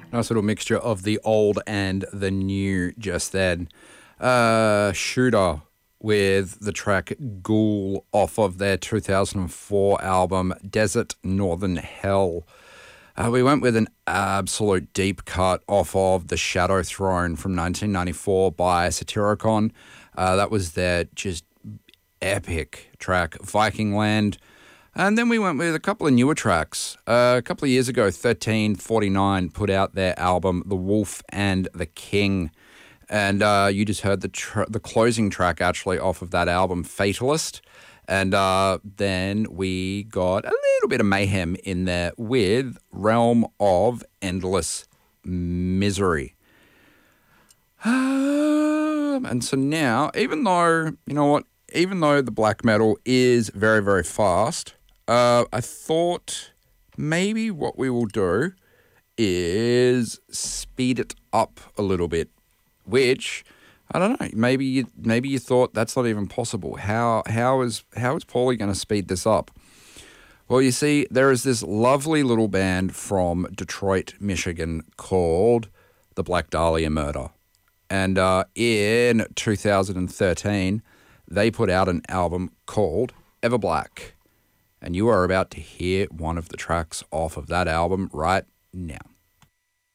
Nice little mixture of the old and the new just then. Shooter with the track Ghoul off of their 2004 album Desert Northern Hell. We went with an absolute deep cut off of The Shadow Throne from 1994 by Satyricon. That was their just epic track, Viking Land. And then we went with a couple of newer tracks. A couple of years ago, 1349 put out their album The Wolf and the King. And you just heard the closing track actually off of that album, Fatalist. And then we got a little bit of mayhem in there with Realm of Endless Misery. And so now, even though the black metal is very, very fast, I thought maybe what we will do is speed it up a little bit, which I don't know. Maybe you thought that's not even possible. How is Paulie going to speed this up? Well, you see, there is this lovely little band from Detroit, Michigan called the Black Dahlia Murder, and in 2013 they put out an album called Everblack, and you are about to hear one of the tracks off of that album right now.